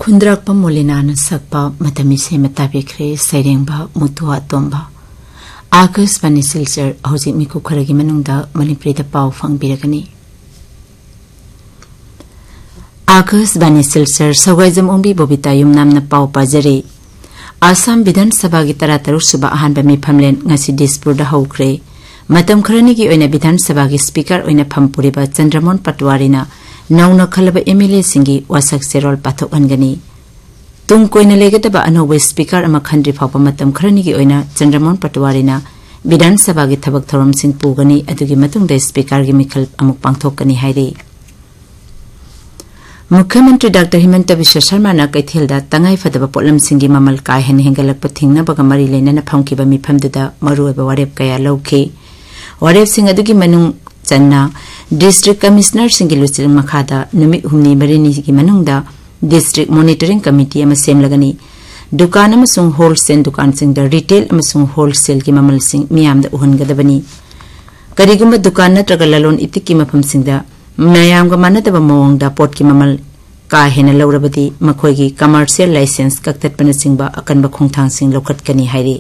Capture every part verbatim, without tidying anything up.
खुंद्रकपा मोलिनाना सकपा मतमिसे मताबिख्रे सैरेंबा मुतुआ तोंबा आकाशवाणी सिलचर हौजिक मिकु खरगी मनुंगदा मणिपुरीदा पाव फंगबिरगनी आकाशवाणी सिलचर सौगाइजम ओंबी बोबिता युमनामना पाव पाजरे आसाम विधानसभा की तरातरुक सुबह अहानबा मिफमलेन ngasi दिसपुरदा हौख्रे मतम खरनी की ओइना विधानसभा की स्पीकर ओइना फमपुरिबा चंद्रमोहन पटवारीना नौना खलब एमएलए सिंगी वासक सेरोल पाथोकनगनी तुम कोइना लेगदबा अनौबा स्पीकर अमा खंड्री फावबा मतम खरनी की ओइना चंद्रमोहन पटवारीना विधानसभा की थबक थौरम सिंग पुगनी अदुगी मतुंगदा स्पीकर की मिखल अमुक पांगथोकनी हाइरे मुख्यमंत्री डॉक्टर हिमंत बिश्व शर्मा ना कैथेलदा तंगाई फदबा पोलम सिंगी ममल का हेन हेंगलक थिंगनबगा मरी लेना फमकिबा मिफमदुदा मरुअबा वारेप कया लौखे वारेप सिंग अदुगी मनुंग चन्ना डिस्ट्रिक्ट कमिश्नर सिंगी लुचिल मखादा नुमि हुमनी मरिनी की मनुंगदा डिस्ट्रिक्ट मॉनिटरिंग कमिटी अमा सेमलगनी दुकान अमसुंग होलसेल दुकान सिंग द रिटेल अमसुंग होलसेल की ममल सिंग मियामदा उहनगदबनी करिगुंबा दुकान नत्रगा ललोन इतिक की मफम सिंगदा मयामगा मानदबा मोंगदा पोट की ममल का हेना लौरबदी मखोगी कमर्शियल लाइसेंस कक्ततपन सिंगबा अकनबा खोंगथांग सिंग लौखटकनी हाइरे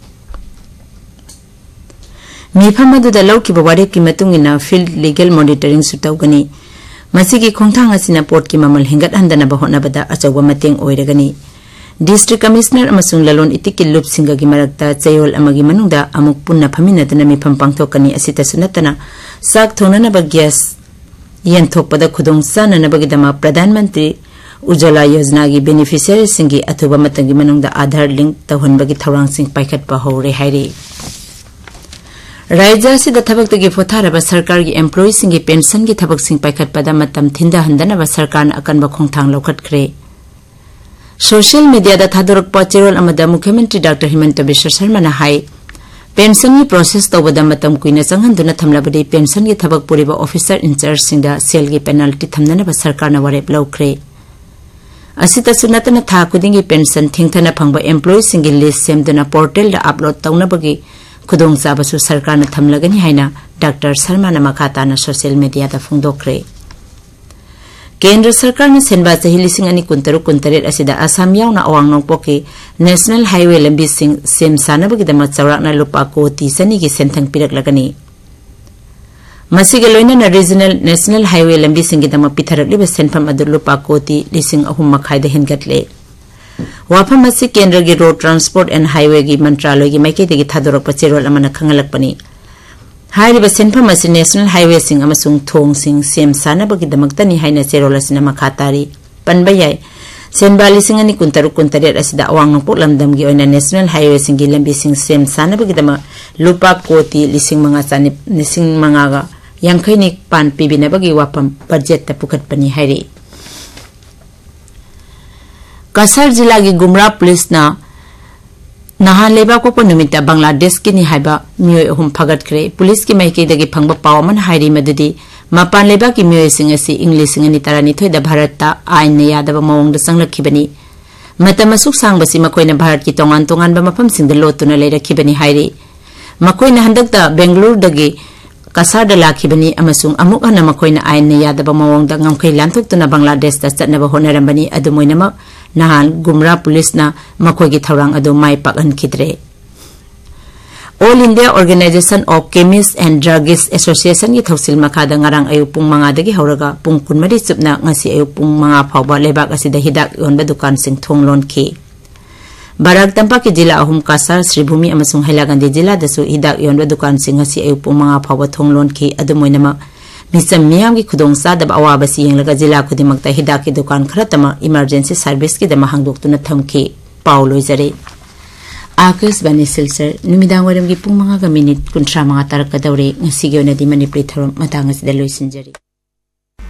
मिफम अदुदा लौकिबा वारेप की मतुंगिना फील्ड लीगल मॉनिटरिंग सुतौगनी मसिगी खोंगथांग असिना पोट की ममल हिंगत हंदनबा होनबदा अचौबा मतेंग ओइरगनी डिस्ट्रिक्ट कमिश्नर अमसुंग ललोन इतिकी लुप सिंगगी मरक्ता चयोल अमगी मनुंगदा अमुक पुन्ना फमिनदना मिफम पांगथोकनी असितसु नतना साक थोननबा गैस यंथोपदा खुदोंग चाननबगीदमा प्रधानमंत्री उज्ज्वला योजना की बेनिफिशियरी सिंगी अथुबा मतंगी मनुंगदा आधार लिंक तौहनबगी थौरांग सिंग पाइखटपा हौरे हाइरे राज्य से थबक्तगी फोथारबा सरकार की एम्प्लॉई सिंगी पेंशन की थबक सिंग पाइखटपदा मतम थिंदा हंदनबा सरकार अकनबा खोंगथांग लौखटख्रे सोशल मीडिया दा थादोरकपा चेरोल अमदा मुख्यमंत्री डॉक्टर हिमंत बिश्व शर्मा ना हाई पेंशन की प्रोसेस तौबदा मतम कुइना चंगहंदुना थमलाबदी पेंशन की थबक पुरिबा ऑफिसर इंचार्ज सिंगदा सेल की पेनल्टी थमननबा सरकार ना वारेप लौख्रे असितसु नतना था खुदिंगी पेंशन थिंगथना फंगबा एम्प्लॉई सिंगी लिस्ट सेमदुना पोर्टल दा अपलोड तौनबगी खुदोंग चाबसु सरकार ना थमलगनी हाइना डॉक्टर शर्मा ना मखाताना सोशल मीडिया दा फोंदोख्रे केंद्र सरकार ने सेनबा चही लिसिंग अनि कुंतरु कुंतरेट असिदा आसाम यावना अवांग नोंपोके नेशनल हाईवे लंबी सिंग सेम सानबगीदमा चौराकना लुपा कोटी सनी की सेंथंग पिरकलगनी मसिगे लोइना रीजनल नेशनल हाईवे लंबी सिंगीदमा पिथरकलिबा सेनफम अदु लुपा कोटी लिसिंग अहुम मखाइदा हेनगटले वाफम असि केंद्र की रोड ट्रांसपोर्ट एंड हाईवे की मंत्रालय की माइकेदगी थादोरकपा चेरोल अमना खंगलकपनी हाइरिबा सेनफम असि नेशनल हाईवे सिंग अमसुंग थोंग सिंग सेम सानबगीदमक्तनी हाइना चेरोल असिना मखातारी पनबा याय सेनबा लिसिंग अनि कुंतरु कुंतरेट असिदा अवांग नोंपोक लमदमगी ओइना नेशनल हाईवे सिंग की लंबी सिंग सेम सानबगीदमा लुपा कोटी लिसिंग मंगा चानि लिसिंग मंगागा यांखैनि पान पिबिनबगी वाफम बजेट ता पुखटपनी हाइरे कसर जिला की गुमरा पुलिस ना नहा लेबाकोपा नुमिता बांग्लादेश की निहाइबा मियोय अहुम फगटख्रे पुलिस की माइकेदगी फंगबा पावमन हाइरि मदुदी मपान लेबा की मियोय सिंग असि इंग्लिश सिंग नि तरानिथोय दा भारत आइन ने यादब मवंग संगलखिबनी मतम असुक सांगबसी मकोइना भारत की तोंगान तोंगान बा मफम सिंग लोतुना लेरखिबनी हाइरि मकोइना हंदकता बेंगलुरु दगी कसार दा लाखिबनी अमसुंग अमुक हना मकोइना आइन ने यादब मवंग दा ngमखै लांथोक्तुना बांग्लादेश दा चतनबा होनरमबनी अदुमोइनमक नहान गुमरा पुलिस ना मखोगी थौरांग अदु माइ पाकहनखिद्रे all India organisation of chemist and druggist association की थौसिल मखादा ngarang ayu pung manga dagi hauraga pung kunmari chupna ngasi ayu pung manga phawba lebak asida hidak yonba dukan sing thonglon khi barak tampa ki jila ahum kasar sribhumi amasung hailagandi jila dasu hidak yonba dukan sing ngasi ayu pung manga phawba thonglon khi adu moinama मिसम मियाम की खुदोंग सादब अवाबसी यंगलगा जिला खुदिमक्ता हिदा की दुकान खरतमा emergency service की दमा हांगदोक्तुना थमखि पाउ लोइजरे आकाशवाणी सिलचर नुमिदांग वरम की पुंग मंगा minute कुंथ्रा मंगा तरकदौरे ngasi gi onadi manipuri thorom matang asida loisinjari।